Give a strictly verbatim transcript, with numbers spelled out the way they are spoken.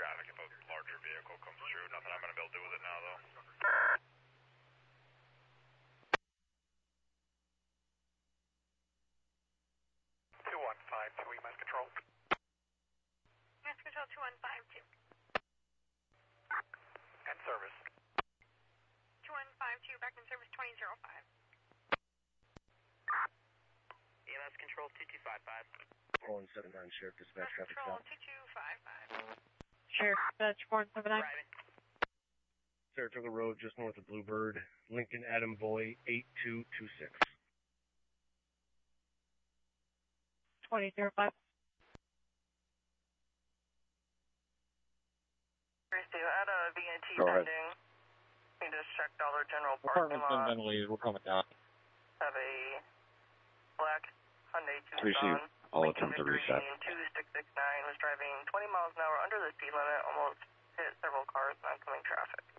traffic if a larger vehicle comes through. Nothing I'm going to be able to do with it now, though. two one five two, Mass Control. Mass Control two one five two. And service. two one five two, back in service twenty oh five. E M S Control two two five five. one seven nine, Sheriff Dispatch, traffic Control stop. two two five five. Sheriff Dispatch one seven nine. Driving. Saratoga Road, just north of Bluebird. Lincoln Adam Boy, eight two two six. twenty oh five. Christy, I had a V N T Go ahead. pending. We just checked Dollar General parking Apartment's been lot. ventilated. We're coming down. Have a black Hyundai Receive. Tucson. I'll Lincoln attempt to Victory reset. two six six nine was driving twenty miles an hour under the speed limit, almost hit several cars in oncoming traffic.